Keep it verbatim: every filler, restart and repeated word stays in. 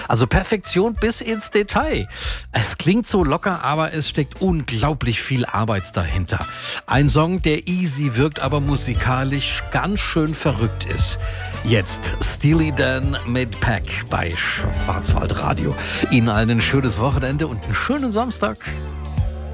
Also Perfektion bis ins Detail. Es klingt so locker, aber es steckt unglaublich viel Arbeit dahinter. Ein Song, der easy wirkt, aber musikalisch ganz schön verrückt ist. Jetzt Steely Dan mit Pack bei Schwarzwaldradio. Ihnen allen ein schönes Wochenende und einen schönen Samstag.